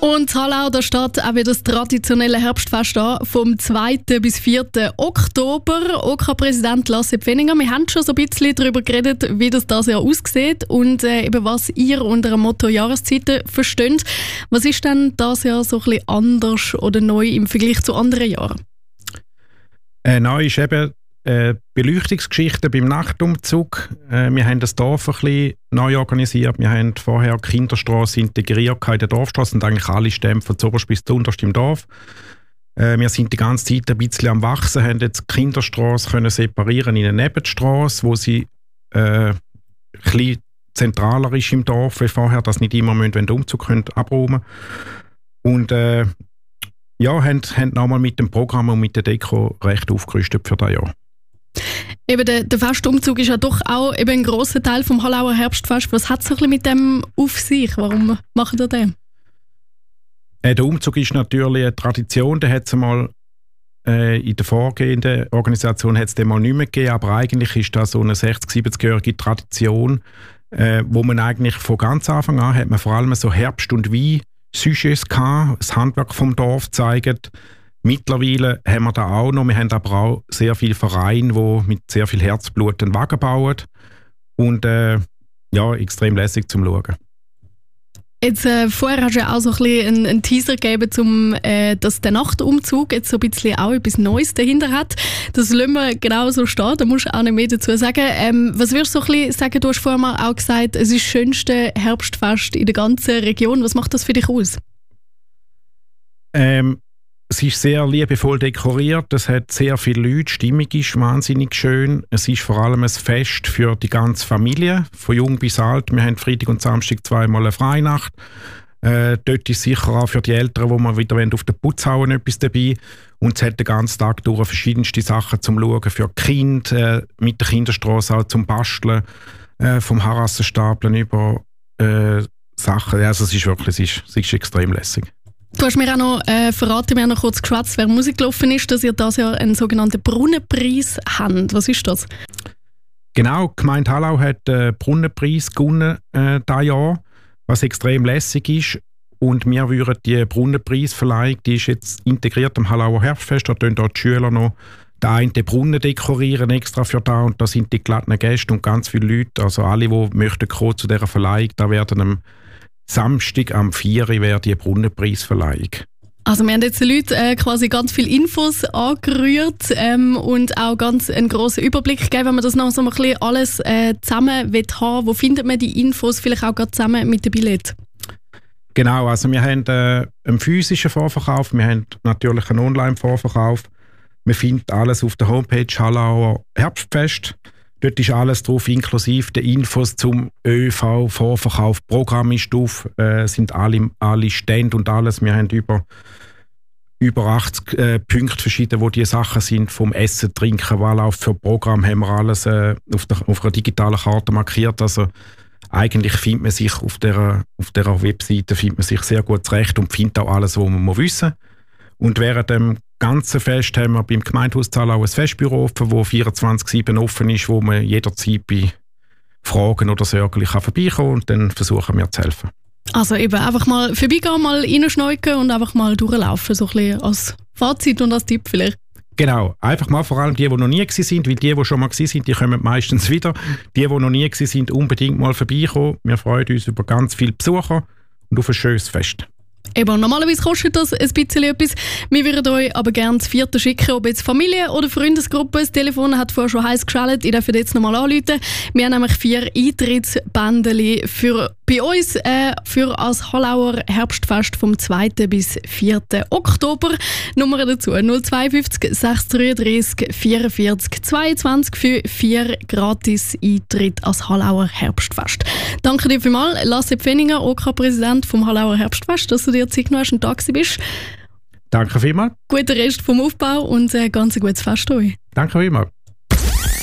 Und Hallau, da steht auch wieder das traditionelle Herbstfest an, vom 2. bis 4. Oktober. OK-Präsident Lasse Pfenninger, wir haben schon so ein bisschen darüber geredet, wie das Jahr aussieht und eben was ihr unter dem Motto Jahreszeiten versteht. Was ist denn das Jahr so ein bisschen anders oder neu im Vergleich zu anderen Jahren? Neu ist eben Beleuchtungsgeschichten beim Nachtumzug. Wir haben das Dorf ein bisschen neu organisiert. Wir haben vorher die Kinderstrasse integriert in der Dorfstrasse und eigentlich alle Stämme von zuoberst bis zu unterst im Dorf. Wir sind die ganze Zeit ein bisschen am Wachsen, haben jetzt die Kinderstrasse können separieren in eine Nebenstrasse, wo sie ein bisschen zentraler ist im Dorf wie vorher, dass nicht immer wenn den Umzug abräumen können. Und haben nochmal mit dem Programm und mit der Deko recht aufgerüstet für das Jahr. Eben der Festumzug ist ja doch auch eben ein grosser Teil vom Hallauer Herbstfest. Was hat es so ein bisschen mit dem auf sich? Warum machen ihr den? Der Umzug ist natürlich eine Tradition. Den hat es mal in der vorgehenden Organisation hat's den mal nicht mehr gegeben, aber eigentlich ist das so eine 60-70-jährige Tradition, wo man eigentlich von ganz Anfang an hat man vor allem so Herbst- und Wein-Sujets gehabt, das Handwerk vom Dorf zeigt. Mittlerweile haben wir da auch noch. Wir haben aber auch sehr viele Vereine, die mit sehr viel Herzblut einen Wagen bauen. Und extrem lässig zum Schauen. Jetzt, vorher hast du ja auch so ein bisschen einen Teaser gegeben, dass der Nachtumzug jetzt so ein bisschen auch etwas Neues dahinter hat. Das lassen wir genau so stehen, da musst du auch nicht mehr dazu sagen. Was würdest du so ein bisschen sagen? Du hast vorher mal auch gesagt, es ist das schönste Herbstfest in der ganzen Region. Was macht das für dich aus? Es ist sehr liebevoll dekoriert, es hat sehr viele Leute, die Stimmung ist wahnsinnig schön. Es ist vor allem ein Fest für die ganze Familie, von jung bis alt. Wir haben Freitag und Samstag zweimal eine Freinacht. Dort ist sicher auch für die Eltern, die mal wieder auf den Putz hauen, etwas dabei. Und es hat den ganzen Tag durch verschiedenste Sachen zum Schauen, für die Kinder, mit der Kinderstrasse auch zum Basteln, vom Harassenstapeln über Sachen. Also es ist extrem lässig. Du hast mir auch noch verraten, wir haben noch kurz geschwätzt, wer Musik gelaufen ist, dass ihr dieses Jahr einen sogenannten Brunnenpreis habt. Was ist das? Genau, die Gemeinde Hallau hat den Brunnenpreis gewonnen dieses Jahr, was extrem lässig ist. Und wir würden die Brunnenpreisverleihung, die ist jetzt integriert am Hallauer Herbstfest, da tun dort die Schüler noch den einen Brunnen dekorieren extra für da und da sind die geladenen Gäste und ganz viele Leute, also alle, die möchten kommen zu dieser Verleihung, da werden am Samstag am 4. wäre die Brunnenpreisverleihung. Also wir haben jetzt den Leuten quasi ganz viele Infos angerührt und auch ganz einen grossen Überblick gegeben, wenn man das noch so ein bisschen alles zusammen haben will. Wo findet man die Infos, vielleicht auch gerade zusammen mit dem Billett? Genau, also wir haben einen physischen Vorverkauf, wir haben natürlich einen Online-Vorverkauf. Man findet alles auf der Homepage Hallauer Herbstfest. Dort ist alles drauf, inklusive der Infos zum ÖV-Vorverkauf. Programm ist drauf, sind alle Stände und alles. Wir haben über 80 Punkte verschieden, wo die Sachen sind, vom Essen, Trinken, Wahlauf für Programm haben wir alles auf einer digitalen Karte markiert. Also eigentlich findet man sich auf der Webseite findet man sich sehr gut zurecht und findet auch alles, was man wissen muss. Und während dem ganzen Fest haben wir beim Gemeindehaus Hallau ein Festbüro offen, das 24/7 offen ist, wo man jederzeit bei Fragen oder Sorgen vorbeikommen kann und dann versuchen wir zu helfen. Also eben einfach mal vorbeigehen, mal reinschneuken und einfach mal durchlaufen, so ein bisschen als Fazit und als Tipp vielleicht. Genau, einfach mal vor allem die noch nie waren, weil die schon mal waren, die kommen meistens wieder. Die noch nie waren, unbedingt mal vorbeikommen. Wir freuen uns über ganz viele Besucher und auf ein schönes Fest. Eben, normalerweise kostet das ein bisschen etwas. Wir würden euch aber gerne das 4. schicken, ob jetzt Familie oder Freundesgruppe. Das Telefon hat vorher schon heiß geschaltet. Ich darf jetzt nochmal anrufen. Wir haben nämlich 4 Eintrittsbändchen bei uns für das Hallauer Herbstfest vom 2. bis 4. Oktober. Nummer dazu 052 633 44 22 für 4 gratis Eintritt als Hallauer Herbstfest. Danke dir vielmals, Lasse Pfenninger, OK-Präsident vom Hallauer Herbstfest, dass du dir Zeit genommen hast und da bist. Danke vielmals. Guten Rest vom Aufbau und ganz ein gutes Fest euch. Danke vielmals.